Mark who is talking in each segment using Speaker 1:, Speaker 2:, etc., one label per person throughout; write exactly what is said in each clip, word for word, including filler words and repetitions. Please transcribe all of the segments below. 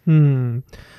Speaker 1: Hmm.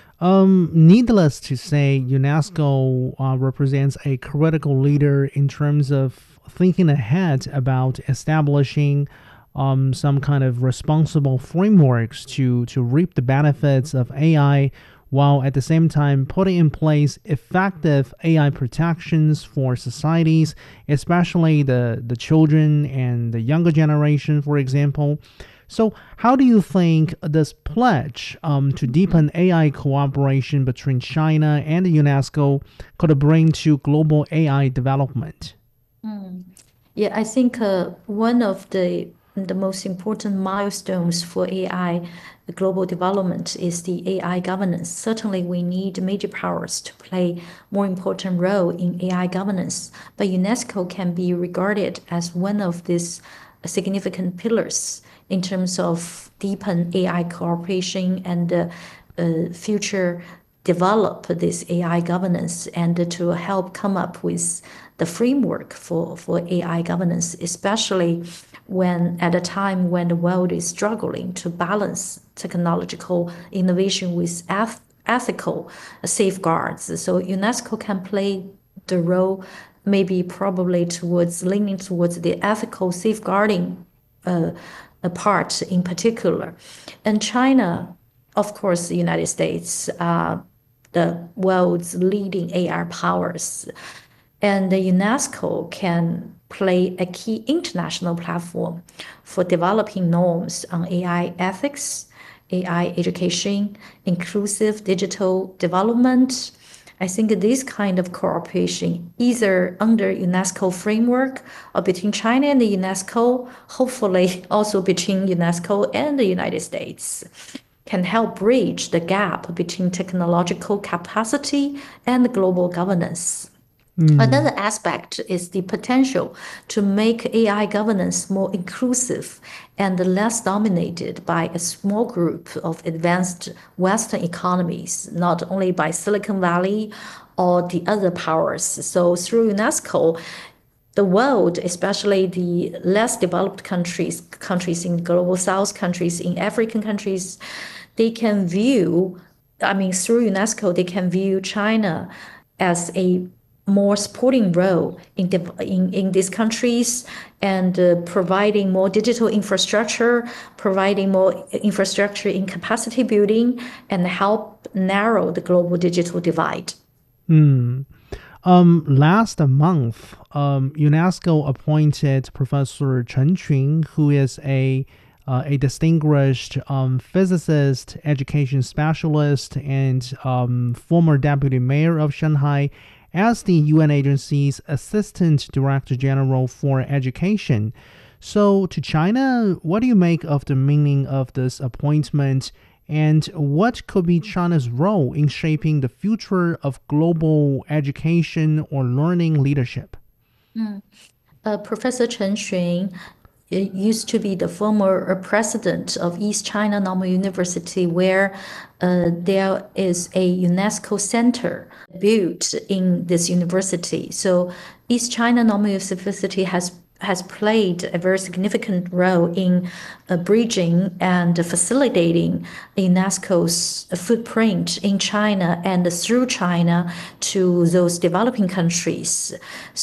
Speaker 1: Um, needless to say, UNESCO uh, represents a critical leader in terms of thinking ahead about establishing um, some kind of responsible frameworks to, to reap the benefits of A I, while at the same time putting in place effective A I protections for societies, especially the, the children and the younger generation, for example. So, how do you think this pledge um, to deepen A I cooperation between China and UNESCO could bring to global A I development?
Speaker 2: Mm. Yeah, I think uh, one of the the most important milestones for A I global development is the A I governance. Certainly, we need major powers to play more important role in A I governance, but UNESCO can be regarded as one of these significant pillars in terms of deepen A I cooperation and uh, uh, future develop this A I governance and to help come up with the framework for, for A I governance, especially when at a time when the world is struggling to balance technological innovation with eth- ethical safeguards. So UNESCO can play the role maybe probably towards leaning towards the ethical safeguarding uh, a part in particular. And China, of course, the United States, uh, the world's leading A I powers. And the UNESCO can play a key international platform for developing norms on A I ethics, A I education, inclusive digital development. I think this kind of cooperation, either under UNESCO framework or between China and the UNESCO, hopefully also between UNESCO and the United States, can help bridge the gap between technological capacity and global governance.
Speaker 1: Hmm.
Speaker 2: Another aspect is the potential to make A I governance more inclusive and less dominated by a small group of advanced Western economies, not only by Silicon Valley or the other powers. So, through UNESCO, the world, especially the less developed countries, countries in global south, countries in African countries, they can view, I mean, through UNESCO, they can view China as a more supporting role in, in, in these countries and uh, providing more digital infrastructure, providing more infrastructure in capacity building, and help narrow the global digital divide.
Speaker 1: Hmm. Um, last month, um, UNESCO appointed Professor Chen Qun, who is a uh, a distinguished um, physicist, education specialist, and um, former deputy mayor of Shanghai, as the U N agency's assistant director general for education. So, to China, what do you make of the meaning of this appointment? And what could be China's role in shaping the future of global education or learning leadership?
Speaker 2: Mm. Uh, Professor Chen Xun uh, used to be the former uh, president of East China Normal University, where uh, there is a UNESCO center built in this university. So East China Normal University has has played a very significant role in uh, bridging and facilitating UNESCO's footprint in China and through China to those developing countries.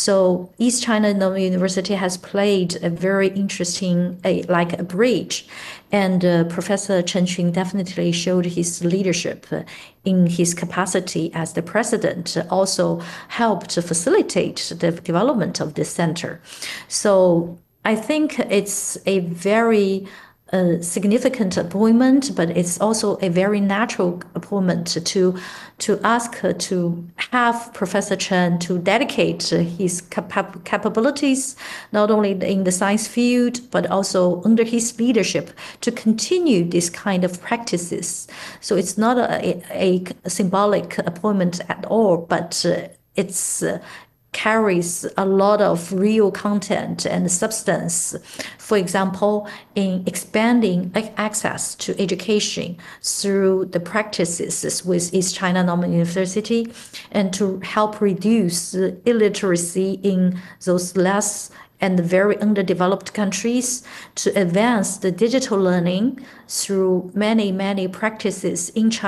Speaker 2: So East China Normal University has played a very interesting, a, like a bridge. And uh, Professor Chen Qun definitely showed his leadership in his capacity as the president, also helped to facilitate the development of this center. So I think it's a very uh, significant appointment, but it's also a very natural appointment to to ask uh, to have Professor Chen to dedicate his capa- capabilities not only in the science field but also under his leadership to continue this kind of practices. So it's not a, a, a symbolic appointment at all, but uh, it's uh, carries a lot of real content and substance. For example, in expanding access to education through the practices with East China Normal University and to help reduce illiteracy in those less and very underdeveloped countries, to advance the digital learning through many, many practices in China.